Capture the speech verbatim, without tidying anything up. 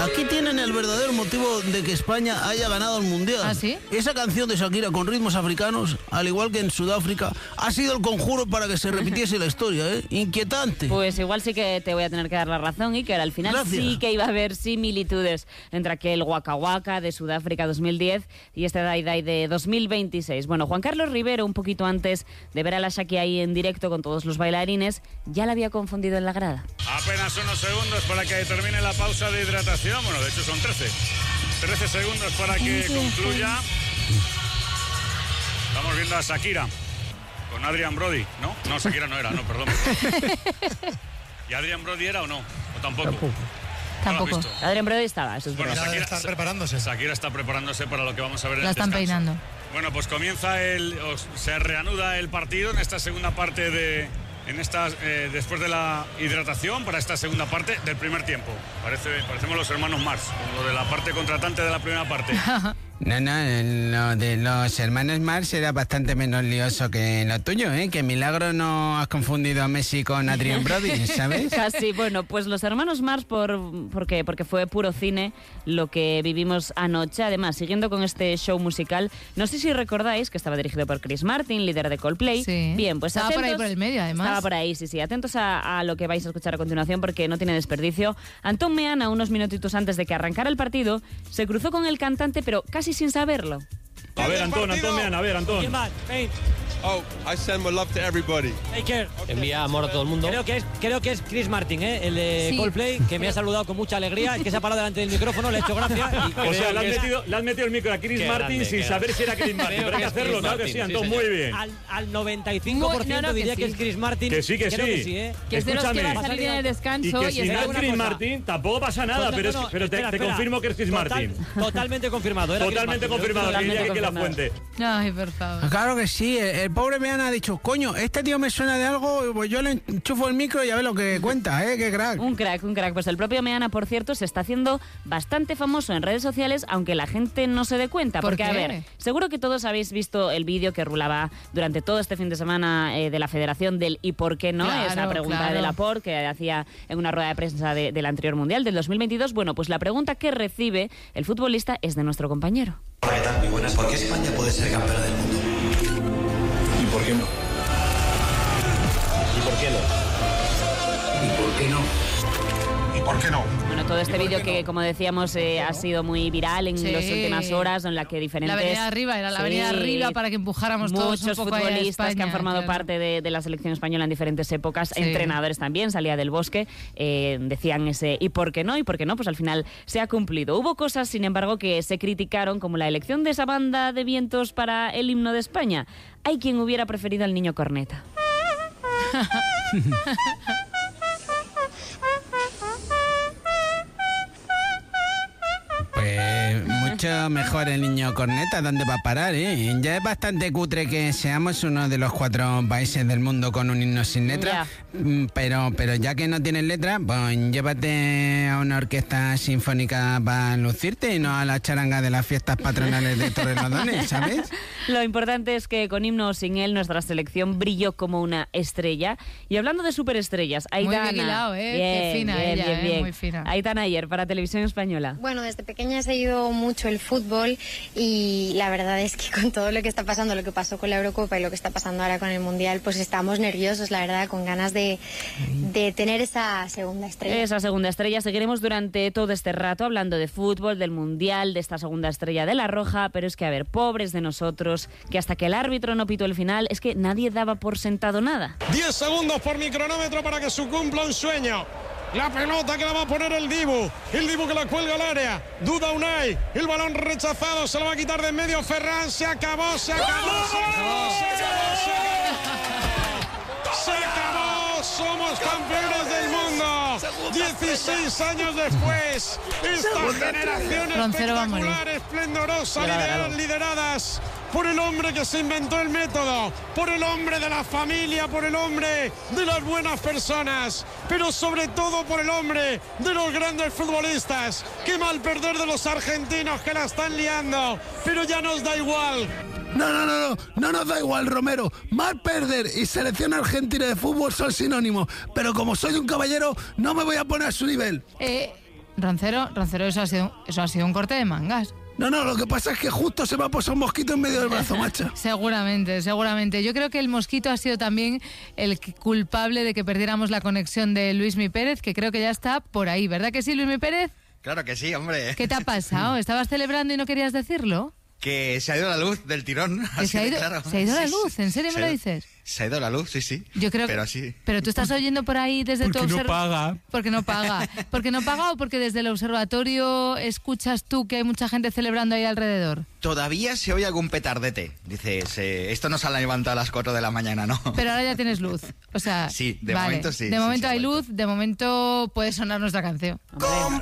Aquí tienen el verdadero motivo de que España haya ganado el Mundial. ¿Ah, sí? Esa canción de Shakira con ritmos africanos, al igual que en Sudáfrica, ha sido el conjuro para que se repitiese la historia, ¿eh? Inquietante. Pues igual sí que te voy a tener que dar la razón, Iker. Al final Gracias. sí que iba a haber similitudes entre aquel Waka Waka de Sudáfrica dos mil diez y este Dai Dai de dos mil veintiséis. Bueno, Juan Carlos Rivero, un poquito antes de ver a la Shaki ahí en directo con todos los bailarines, ya la había confundido en la grada. Apenas unos segundos para que termine la pausa de hidratación. Bueno, de hecho son trece. trece segundos para que concluya. Estamos viendo a Shakira con Adrian Brody, ¿no? No, Shakira no era, no, perdón. perdón. ¿Y Adrian Brody era o no? ¿O tampoco? Tampoco. ¿No lo has Tampoco. visto? Adrián Brody estaba, eso es Bueno, verdad. Shakira está preparándose. Shakira está preparándose para lo que vamos a ver en La el están descanso. peinando. Bueno, pues comienza el... o se reanuda el partido en esta segunda parte de... En esta, eh, después de la hidratación, para esta segunda parte del primer tiempo. Parece, parecemos los hermanos Mars, con lo de la parte contratante de la primera parte. No, no, lo de los hermanos Mars era bastante menos lioso que lo tuyo, ¿eh? Que milagro no has confundido a Messi con Adrian Brody, ¿sabes? Casi, bueno, pues los hermanos Mars, por, ¿por qué? Porque fue puro cine lo que vivimos anoche. Además, siguiendo con este show musical, no sé si recordáis que estaba dirigido por Chris Martin, líder de Coldplay. Sí. Bien, pues Estaba atentos, por ahí por el medio, además. Estaba por ahí, sí, sí. Atentos a, a lo que vais a escuchar a continuación porque no tiene desperdicio. Antón Meana, unos minutitos antes de que arrancara el partido, se cruzó con el cantante, pero casi sin saberlo. A ver, Antón, Antón Meana, a ver, Antón. Oh, I send my love to everybody. Iker, Envía amor a todo el mundo. creo que es, creo que es Chris Martin, ¿eh? El de Sí. Coldplay, que me ha saludado con mucha alegría, que se ha parado delante del micrófono, le he hecho gracia. Y O sea, le has, creo que es- metido, le has metido el micro a Chris Qué Martin grande, sin qué saber grande. si era Chris Martin. Creo Pero hay que que es hacerlo, Chris claro que Martin, sí, sí, Antón, señor. muy bien. Al, al noventa y cinco por ciento Muy- no, no, que diría que, sí. es Chris Martin. Que sí, que creo sí. que sí, ¿eh? Que es de los que va a Escúchame. salir en el Y descanso que y, si es no es una Chris cosa. Martin, tampoco pasa nada, Pues, pero, no, es, no, pero te, espera, te espera. confirmo que es Chris Total- Martin. Totalmente confirmado. era Chris Totalmente Martin, confirmado, que Totalmente diría que la confirmado. fuente. Ay, por favor. Claro que sí, el, el pobre Meana ha dicho, coño, este tío me suena de algo, pues yo le enchufo el micro y a ver lo que cuenta, ¿eh? Qué crack. Un crack, un crack. Pues el propio Meana, por cierto, se está haciendo bastante famoso en redes sociales, aunque la gente no se dé cuenta. ¿Por Porque, a qué? ver, seguro que todos habéis visto el vídeo que rulaba durante todo este fin de semana eh, de la Federación del ¿y por qué no? Claro, Esa pregunta claro. de Laporte que hacía en una rueda de prensa de- del anterior Mundial, del dos mil veintidós. Bueno, pues la pregunta que recibe el futbolista es de nuestro compañero. Hola, ¿qué tal? Muy buenas. ¿Por qué España puede ser campeona del mundo? ¿Y por qué no? ¿Y por qué no? ¿Y por qué no? ¿Y por qué no? Bueno, todo este vídeo que, como decíamos, eh, ha sido muy viral en Sí. las últimas horas, en la que diferentes... La avenida arriba, era la avenida Sí. arriba para que empujáramos todos un Muchos poco ahí a futbolistas España, que han formado claro. parte de, de la selección española en diferentes épocas, Sí. entrenadores también, salía del Bosque, eh, decían ese ¿y por qué no? ¿Y por qué no? Pues al final se ha cumplido. Hubo cosas, sin embargo, que se criticaron, como la elección de esa banda de vientos para el himno de España. Hay quien hubiera preferido al niño corneta. Pues mucho mejor el niño corneta, ¿dónde va a parar, eh? Ya es bastante cutre que seamos uno de los cuatro países del mundo con un himno sin letra, mm, pero, pero ya que no tienes letra, pues llévate a una orquesta sinfónica para lucirte y no a la charanga de las fiestas patronales de Torrelodones, ¿sabes? Lo importante es que con himno o sin él nuestra selección brilló como una estrella. Y hablando de superestrellas, Aitana... bien hilado, ¿eh? Qué fina bien, ella, bien, ¿eh? bien. Muy fina. Aitana ayer para Televisión Española. Bueno, desde pequeña he seguido mucho el fútbol y la verdad es que con todo lo que está pasando, lo que pasó con la Eurocopa y lo que está pasando ahora con el Mundial, pues estamos nerviosos, la verdad, con ganas de, de tener esa segunda estrella. Esa segunda estrella. Seguiremos durante todo este rato hablando de fútbol, del Mundial, de esta segunda estrella de la Roja, pero es que, a ver, pobres de nosotros, que hasta que el árbitro no pitó el final, es que nadie daba por sentado nada. diez segundos por mi cronómetro para que se cumpla un sueño. La pelota que la va a poner el Dibu. El Dibu que la cuelga al área. Duda Unai. El balón rechazado. Se lo va a quitar de en medio Ferran. Se acabó, se acabó, se acabó, se acabó, se acabó. Se acabó. Somos campeones del mundo. dieciséis años después. Esta generación Roncero va a morir. espectacular, esplendorosa, Ya la lideradas, veremos. lideradas por el hombre que se inventó el método, por el hombre de la familia, por el hombre de las buenas personas, pero sobre todo por el hombre de los grandes futbolistas. Qué mal perder de los argentinos que la están liando, pero ya nos da igual. No, no, no, no, no nos da igual, Romero. Mal perder y selección argentina de fútbol son sinónimos, pero como soy un caballero, no me voy a poner a su nivel. Eh, Roncero, Roncero, eso ha sido, eso ha sido un corte de mangas. No, no, lo que pasa es que justo se me ha posado un mosquito en medio del brazo, macho. Seguramente, seguramente. Yo creo que el mosquito ha sido también el culpable de que perdiéramos la conexión de Luismi Pérez, que creo que ya está por ahí, ¿verdad que sí, Luismi Pérez? Claro que sí, hombre. ¿Qué te ha pasado? ¿Estabas celebrando y no querías decirlo? Que se ha ido la luz del tirón. Que se ha ido, claro. se ha ido la Sí, luz, sí. ¿en serio me Se lo ha- dices? Se ha ido la luz, sí, sí. Yo creo Pero que, sí. Pero tú estás oyendo por ahí desde tu Porque no observ- paga. Porque no paga. Porque no paga o porque desde el observatorio escuchas tú que hay mucha gente celebrando ahí alrededor. Todavía se oye algún petardete. Dices, eh, esto no se ha levantado a las cuatro de la mañana, ¿no? Pero ahora ya tienes luz. O sea, Sí, de vale. momento sí, De sí, momento se ha hay vuelto. luz, de momento puede sonar nuestra canción. Hombre.